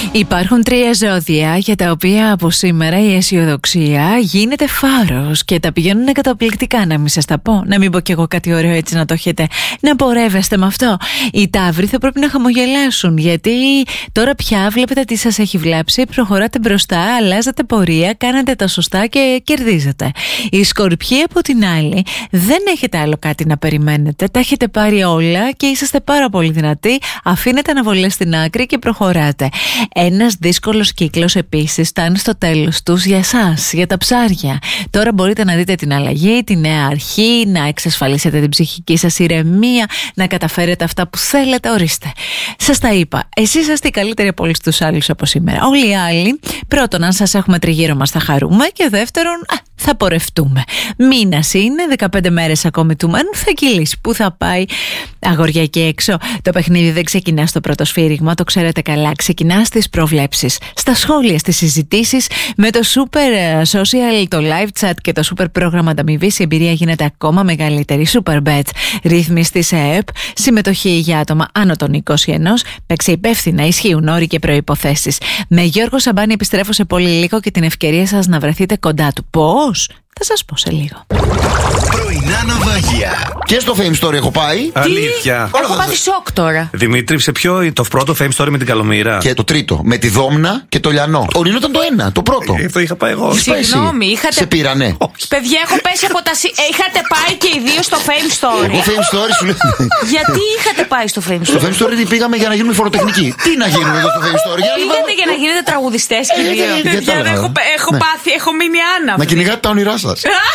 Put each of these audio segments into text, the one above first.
Υπάρχουν 3 ζώδια για τα οποία από σήμερα η αισιοδοξία γίνεται φάρος και τα πηγαίνουν καταπληκτικά, να μην σας τα πω. Να μην πω κι εγώ κάτι ωραίο έτσι να το έχετε, να πορεύεστε με αυτό. Οι Ταύροι θα πρέπει να χαμογελάσουν, γιατί τώρα πια βλέπετε τι σας έχει βλάψει, προχωράτε μπροστά, αλλάζετε πορεία, κάνετε τα σωστά και κερδίζετε. Οι Σκορπιοί από την άλλη δεν έχετε άλλο κάτι να περιμένετε, τα έχετε πάρει όλα και είσαστε πάρα πολύ δυνατοί, αφήνετε αναβολές στην άκρη και προχωράτε. Ένας δύσκολος κύκλος επίσης φτάνει στο τέλος τους για εσάς, για τα ψάρια. Τώρα μπορείτε να δείτε την αλλαγή, τη νέα αρχή, να εξασφαλίσετε την ψυχική σας ηρεμία, να καταφέρετε αυτά που θέλετε. Ορίστε, σας τα είπα. Εσείς είστε οι καλύτεροι από όλους τους άλλους από σήμερα. Όλοι οι άλλοι, πρώτον, αν σας έχουμε τριγύρω μας θα χαρούμε, και δεύτερον, θα πορευτούμε. Μήνας είναι, 15 μέρες ακόμη του μένουν, θα κυλήσει. Πού θα πάει, αγόρια, εκεί έξω? Το παιχνίδι δεν ξεκινά στο πρώτο σφύριγμα, το ξέρετε καλά. Ξεκινά στις προβλέψεις, στα σχόλια, στις συζητήσεις, με το super social, το live chat και το super πρόγραμμα ανταμοιβής. Η εμπειρία γίνεται ακόμα μεγαλύτερη. Super Bet, ρύθμιση της ΕΕΠ, συμμετοχή για άτομα άνω των 21, παίξε υπεύθυνα, ισχύουν όροι και προϋποθέσεις. Με Γιώργο Σαμπάνη επιστρέφω σε πολύ λίγο και την ευκαιρία σας να βρεθείτε κοντά του. Πώς? Θα σας πω σε λίγο. Πρωινά ναυάγια. Και στο Fame Story έχω πάει. Αλήθεια. Έχω πάθει σοκ τώρα. Δημήτρη, σε ποιο το πρώτο Fame Story με την Καλομήρα? Και το τρίτο, με τη Δόμνα και το Λιανό. Ο Νίνο ήταν το ένα, το πρώτο. Αυτό είχα πάει εγώ. Συγγνώμη, είχατε. Σε πήρανε. Παιδιά, έχω πέσει από τα. Είχατε πάει και οι δύο στο Fame Story. Εγώ Fame Story σου λέω. Γιατί είχατε πάει στο Fame Στο Story? Fame Story πήγαμε για να γίνουμε φοροτεχνικοί. Τι να γίνουμε εδώ στο Fame Story? Πήγατε για να γίνετε τραγουδιστές και οι δύο. Έχω πάθει, έχω μείνει άναυδη. Να κυνηγάτε τα όνειρά σας.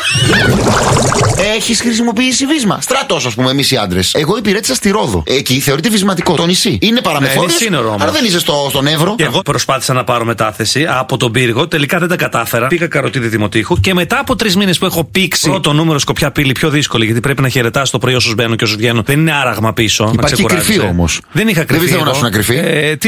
Έχεις χρησιμοποιήσει βίσμα? Στράτος, ας πούμε, εμείς οι άντρες. Εγώ υπηρέτησα στη Ρόδο. Εκεί θεωρείται βυσματικό. Το νησί. Είναι παραμεθόριος. Άρα δεν είσαι στον Εύρο. Και εγώ προσπάθησα να πάρω μετάθεση από τον Πύργο. Τελικά δεν τα κατάφερα. Πήγα Καροτίδη Δημοτήχου. Και μετά από 3 μήνες που έχω πήξει πρώτο νούμερο Σκοπιά Πύλη, πιο δύσκολη, γιατί πρέπει να χαιρετάς το πρωί όσους μπαίνουν και όσους βγαίνουν. Δεν είναι άραγμα πίσω. Υπάρχει κρυφή όμως. Δεν είχα κρυφή. Δεν θέλω να σου να κρυφή. Τι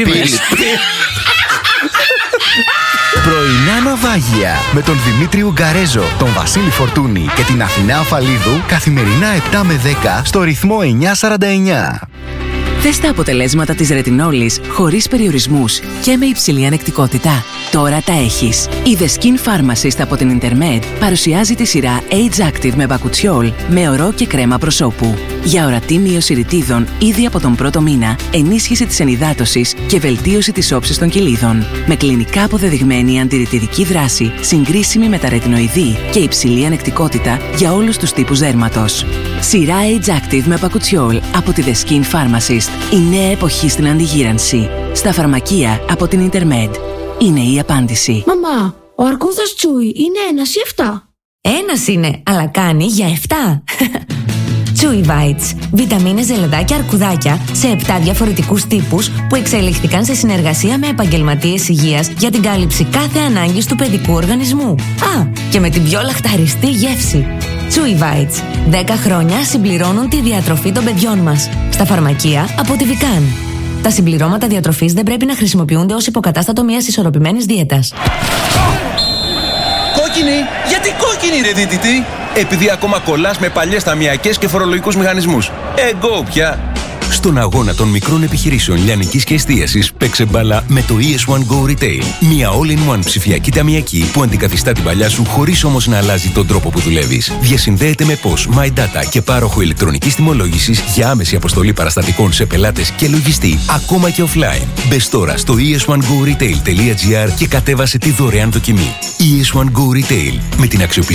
Πρωινά ναυάγια με τον Δημήτρη Ουγκαρέζο, τον Βασίλη Φορτούνη και την Αθηνά Αφαλίδου, καθημερινά 7 με 10 στο ρυθμό 949. Δες τα αποτελέσματα της ρετινόλης χωρίς περιορισμούς και με υψηλή ανεκτικότητα. Τώρα τα έχεις. Η The Skin Pharmacist από την Intermed παρουσιάζει τη σειρά Age Active με μπακουτσιόλ, με ορό και κρέμα προσώπου. Για ορατή μείωση ρητίδων ήδη από τον πρώτο μήνα, ενίσχυση της ενυδάτωσης και βελτίωση της όψης των κοιλίδων. Με κλινικά αποδεδειγμένη αντιρρητιδική δράση, συγκρίσιμη με τα ρετινοειδή και υψηλή ανεκτικότητα για όλους τους τύπους δέρματος. Σειρά Age Active με μπακουτσιόλ από τη The Skin Pharmacist. Η νέα εποχή στην αντιγύρανση. Στα φαρμακεία από την Intermed. Είναι η απάντηση. Μαμά, ο αρκούδας Τσούι είναι 1 ή 7? 1 είναι, αλλά κάνει για 7. Chewy Bites. Βιταμίνες, ζελεδάκια, αρκουδάκια σε 7 διαφορετικούς τύπους που εξελιχθήκαν σε συνεργασία με επαγγελματίες υγείας για την κάλυψη κάθε ανάγκης του παιδικού οργανισμού. Και με την πιο λαχταριστή γεύση. Chewy Bites. 10 χρόνια συμπληρώνουν τη διατροφή των παιδιών μας. Στα φαρμακεία από τη Vican. Τα συμπληρώματα διατροφής δεν πρέπει να χρησιμοποιούνται ως υποκατάστατο μιας ισορροπημένης δίαιτας. Κόκκινη! Γιατί κόκκινη, ρε δίτητη? Επειδή ακόμα κολλάς με παλιές ταμιακές και φορολογικούς μηχανισμούς. Εγώ πια! Στον αγώνα των μικρών επιχειρήσεων λιανικής και εστίασης, παίξε μπάλα με το ES1 Go Retail. Μια all-in-one ψηφιακή ταμιακή που αντικαθιστά την παλιά σου χωρίς όμως να αλλάζει τον τρόπο που δουλεύεις. Διασυνδέεται με POS, My Data και πάροχο ηλεκτρονικής τιμολόγησης για άμεση αποστολή παραστατικών σε πελάτες και λογιστή, ακόμα και offline. Μπες τώρα στο es1goretail.gr και κατέβασε τη δωρεάν δοκιμή. ES1 Go Retail, με την αξιοπιστία